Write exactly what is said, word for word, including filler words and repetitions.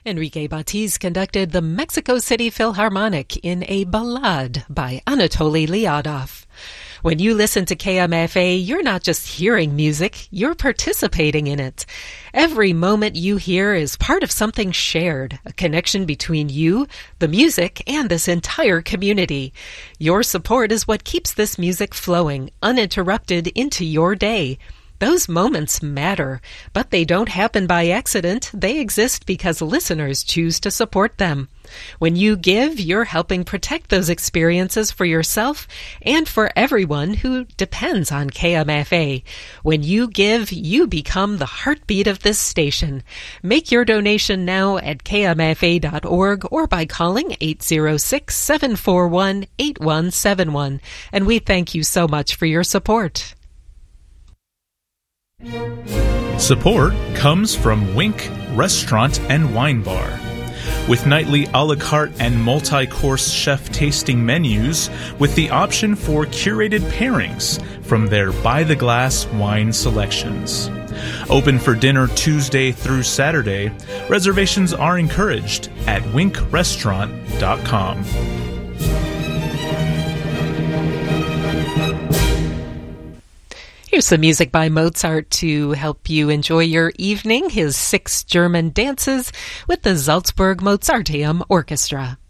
Enrique Batiz conducted the Mexico City Philharmonic in a ballade by Anatoly Lyadov. When you listen to K M F A, you're not just hearing music, you're participating in it. Every moment you hear is part of something shared, a connection between you, the music, and this entire community. Your support is what keeps this music flowing, uninterrupted, into your day. Those moments matter, but they don't happen by accident. They exist because listeners choose to support them. When you give, you're helping protect those experiences for yourself and for everyone who depends on K M F A. When you give, you become the heartbeat of this station. Make your donation now at K M F A dot org or by calling eight oh six, seven four one, eight one seven one. And we thank you so much for your support. Support comes from Wink Restaurant and Wine Bar. With nightly a la carte and multi-course chef tasting menus with the option for curated pairings from their by-the-glass wine selections. Open for dinner Tuesday through Saturday. Reservations are encouraged at wink restaurant dot com. Here's some music by Mozart to help you enjoy your evening, his six German dances with the Salzburg Mozarteum Orchestra.